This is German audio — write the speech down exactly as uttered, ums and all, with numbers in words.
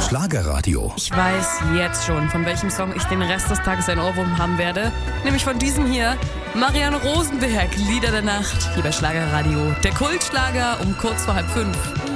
Schlagerradio. Ich weiß jetzt schon, von welchem Song ich den Rest des Tages ein Ohrwurm haben werde. Nämlich von diesem hier, Marianne Rosenberg, Lieder der Nacht, hier bei Schlagerradio. Der Kultschlager um kurz vor halb fünf.